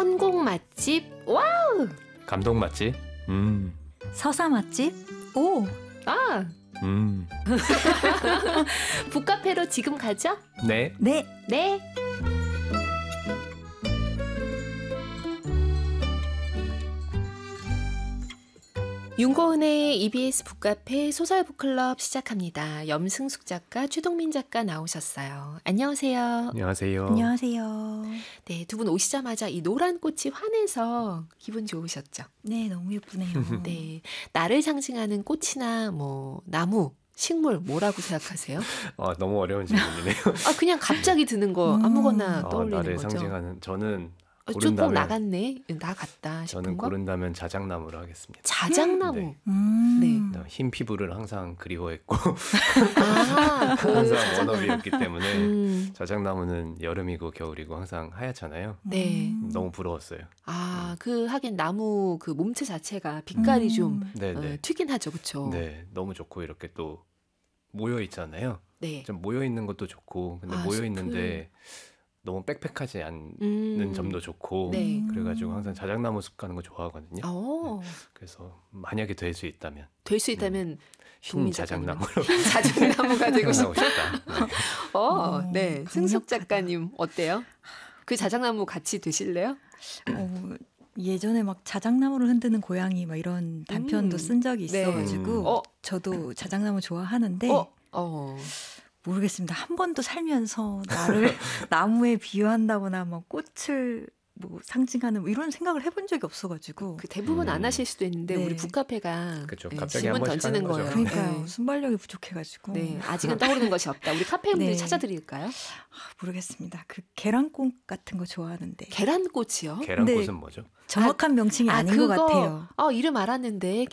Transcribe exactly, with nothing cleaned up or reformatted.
선곡 맛집. 와우. 감동 맛집. 음. 서사 맛집. 오. 아. 음. 북카페로 지금 가죠? 네. 네. 네. 윤고은의 이비에스 북카페 소설북클럽 시작합니다. 염승숙 작가, 최동민 작가 나오셨어요. 안녕하세요. 안녕하세요. 안녕하세요. 네, 두 분 오시자마자 이 노란 꽃이 환해서 기분 좋으셨죠? 네, 너무 예쁘네요. 네, 나를 상징하는 꽃이나 뭐 나무, 식물 뭐라고 생각하세요? 아, 너무 어려운 질문이네요. 아, 그냥 갑자기 드는 거 음. 아무거나 어, 떠올리는 나를 거죠. 상징하는 저는 어, 조금 고른다면 나갔네, 나갔다 싶은 저는 거. 고른다면 자작나무를 하겠습니다. 자작나무. 네. 음. 네. 흰 피부를 항상 그리워했고 아, 그 항상 자작나무. 워너비였기 때문에 음, 자작나무는 여름이고 겨울이고 항상 하얗잖아요. 네. 음. 너무 부러웠어요. 아, 그 하긴 나무 그 몸체 자체가 빛깔이 음. 좀 네, 어, 네. 튀긴 하죠, 그렇죠? 네, 너무 좋고 이렇게 또 모여 있잖아요. 네. 좀 모여 있는 것도 좋고, 근데 아, 모여 있는데 너무 빽빽하지 않는 음. 점도 좋고, 네. 그래가지고 항상 자작나무 숲 가는 거 좋아하거든요. 어, 그래서 만약에 될 수 있다면 될 수 있다면 흰 동민 자작나무로 흰 자작나무가 되고 태어나고 싶다. 싶다. 네. 어, 오, 네. 승숙 강력하다. 작가님 어때요? 그 자작나무 같이 드실래요? 어, 예전에 막 자작나무를 흔드는 고양이 막 이런 단편도 음. 쓴 적이 네. 있어가지고 음. 어, 저도 자작나무 좋아하는데 어, 어. 모르겠습니다. 한 번도 살면서 나를 나무에 비유한다거나 막 꽃을 뭐 상징하는 뭐 이런 생각을 해본 적이 없어가지고. 그 대부분 안 음. 하실 수도 있는데 네. 우리 북카페가 그쵸. 예, 갑자기 질문 한 번씩 던지는 하는 거죠. 거예요. 그러니까요. 네. 순발력이 부족해가지고. 네, 아직은 떠오르는 것이 없다. 우리 카페분들 네. 찾아드릴까요? 아, 모르겠습니다. 그 계란꽃 같은 거 좋아하는데 계란꽃이요? 계란꽃은 네. 뭐죠? 정확한 명칭이 아, 아닌 그거, 것 같아요. 어, 이름 알았는데